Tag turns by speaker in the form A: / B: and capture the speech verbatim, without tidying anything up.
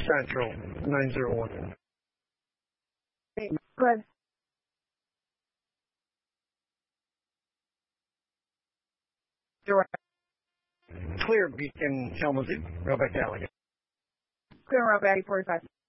A: Central, nine zero one.
B: Good.
A: Clear Beacon, Kalamazoo, Rebecca Alley.
B: Clear Route forty-five.